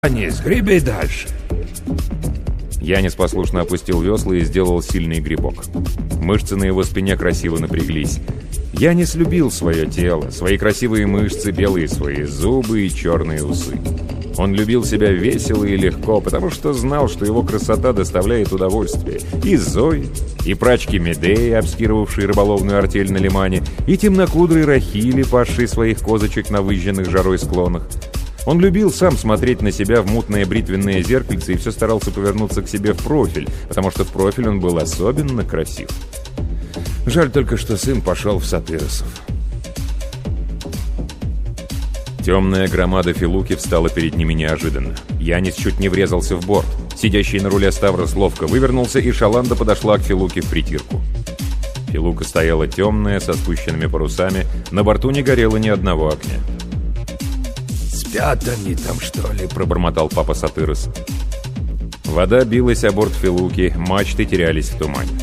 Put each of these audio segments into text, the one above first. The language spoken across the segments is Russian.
Янис, греби дальше. Янис послушно опустил весла и сделал сильный грибок. Мышцы на его спине красиво напряглись. Янис любил свое тело, свои красивые мышцы, белые свои зубы и черные усы. Он любил себя весело и легко, потому что знал, что его красота доставляет удовольствие. И Зои, и прачки Медеи, обскировавшей рыболовную артель на лимане, и темнокудрой Рахили, пасшей своих козочек на выжженных жарой склонах. Он любил сам смотреть на себя в мутное бритвенное зеркальце и все старался повернуться к себе в профиль, потому что в профиль он был особенно красив. Жаль только, что сын пошел в Сатыросов. Темная громада Филуки встала перед ними неожиданно. Янис чуть не врезался в борт. Сидящий на руле Ставрос ловко вывернулся, и Шаланда подошла к Филуке в притирку. Филука стояла темная, со спущенными парусами, на борту не горело ни одного огня. «Спят они там, что ли?» — пробормотал папа Сатырос. Вода билась о борт Филуки, мачты терялись в тумане.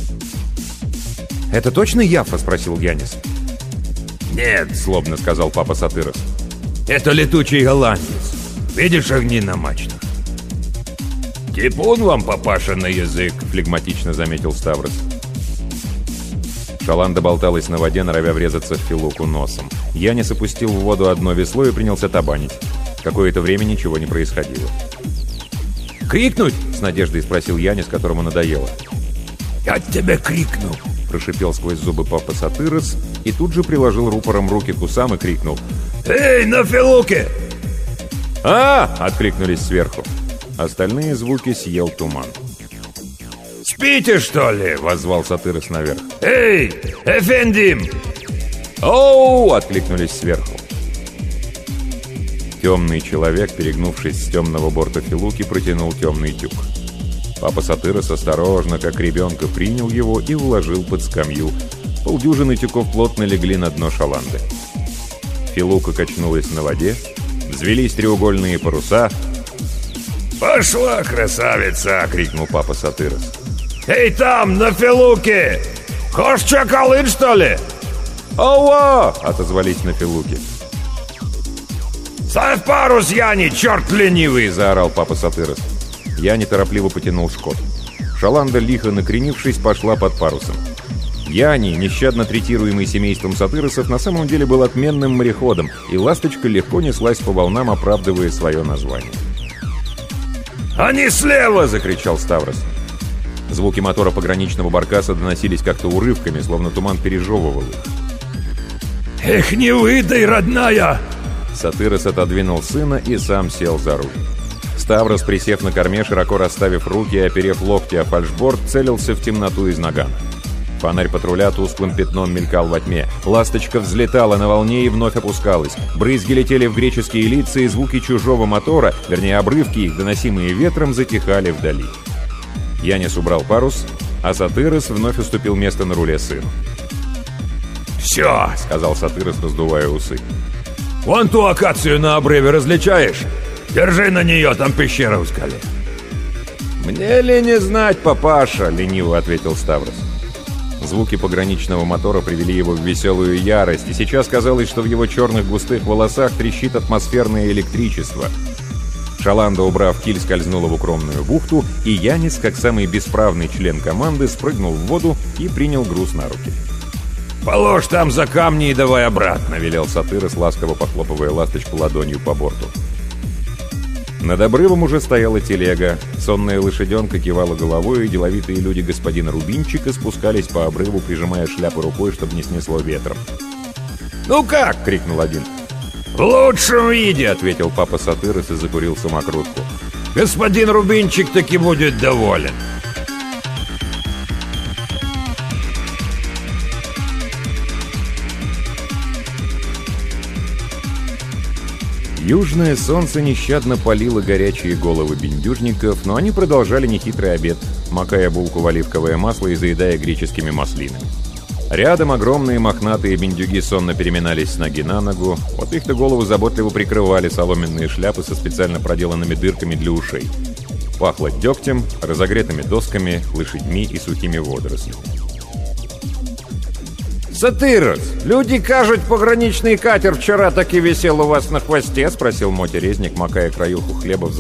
«Это точно Яффа?» — спросил Янис. «Нет», — злобно сказал папа Сатырос. «Это летучий голландец. Видишь огни на мачтах?» «Типун вам, папаша, на язык», — флегматично заметил Ставрос. Шаланда болталась на воде, норовя врезаться в Филуку носом. Янис опустил в воду одно весло и принялся табанить. Какое-то время ничего не происходило. «Крикнуть?» — с надеждой спросил Янис, которому надоело. «Я тебе крикну!» — прошипел сквозь зубы папа Сатырос и тут же приложил рупором руки к усам и крикнул: «Эй, на Филуке!» «А!» — откликнулись сверху. Остальные звуки съел туман. «Спите, что ли?» — воззвал Сатырос наверх. «Эй, эфендим!» «Оу!» — откликнулись сверху. Темный человек, перегнувшись с темного борта Филуки, протянул темный тюк. Папа Сатырос осторожно, как ребенка, принял его и уложил под скамью. Полдюжины тюков плотно легли на дно Шаланды. Филука качнулась на воде, взвелись треугольные паруса. «Пошла, красавица!» — крикнул папа Сатырос. «Эй, там, на Филуке! Хочешь чакалын, что ли?» «Ова!» — отозвались на Филуке. «Ставь парус, Яни, черт ленивый!» — заорал папа Сатырос. Я неторопливо потянул шкот. Шаланда, лихо накренившись, пошла под парусом. Яни, нещадно третируемый семейством Сатыросов, на самом деле был отменным мореходом, и ласточка легко неслась по волнам, оправдывая свое название. «Они слева!» — закричал Ставрос. Звуки мотора пограничного баркаса доносились как-то урывками, словно туман пережевывал их. «Эх, не выдай, родная!» Сатырос отодвинул сына и сам сел за руль. Ставрос, присев на корме, широко расставив руки и оперев локти о фальшборд, целился в темноту из нагана. Фонарь патруля тусклым пятном мелькал во тьме. Ласточка взлетала на волне и вновь опускалась. Брызги летели в греческие лица, и звуки чужого мотора, вернее обрывки их, доносимые ветром, затихали вдали. Янис убрал парус, а Сатырос вновь уступил место на руле сыну. «Все!» — сказал Сатырос, раздувая усы. «Вон ту акацию на обрыве различаешь? Держи на нее, там пещера в скале». «Мне ли не знать, папаша?» — лениво ответил Ставрос. Звуки пограничного мотора привели его в веселую ярость, и сейчас казалось, что в его черных густых волосах трещит атмосферное электричество. Шаланда, убрав киль, скользнула в укромную бухту, и Янис, как самый бесправный член команды, спрыгнул в воду и принял груз на руки. «Положь там за камни и давай обратно», — велел Сатырос, ласково похлопывая ласточку ладонью по борту. Над обрывом уже стояла телега, сонная лошаденка кивала головой, и деловитые люди господина Рубинчика спускались по обрыву, прижимая шляпы рукой, чтобы не снесло ветром. «Ну как?» — крикнул один. «В лучшем виде!» — ответил папа Сатырос и закурил самокрутку. «Господин Рубинчик таки будет доволен!» Южное солнце нещадно палило горячие головы бендюжников, но они продолжали нехитрый обед, макая булку в оливковое масло и заедая греческими маслинами. Рядом огромные мохнатые бендюги сонно переминались с ноги на ногу, вот их-то голову заботливо прикрывали соломенные шляпы со специально проделанными дырками для ушей. Пахло дегтем, разогретыми досками, лошадьми и сухими водорослями. «Сатирос, люди кажуть, пограничный катер вчера таки висел у вас на хвосте?» — спросил Мотя Резник, макая краюху хлеба в